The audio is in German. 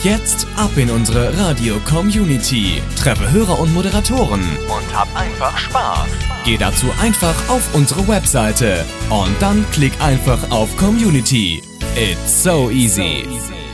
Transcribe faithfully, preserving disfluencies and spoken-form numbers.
Jetzt ab in unsere Radio-Community. Treffe Hörer und Moderatoren und hab einfach Spaß. Geh dazu einfach auf unsere Webseite und dann klick einfach auf Community. It's so easy.